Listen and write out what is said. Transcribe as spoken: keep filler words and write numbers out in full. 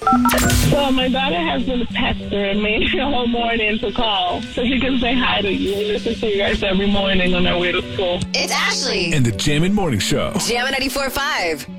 So my daughter has been pestering me all morning to call so she can say hi to you and listen to you guys every morning on our way to school. It's Ashley. And the Jammin' Morning Show. Jammin' ninety-four point five.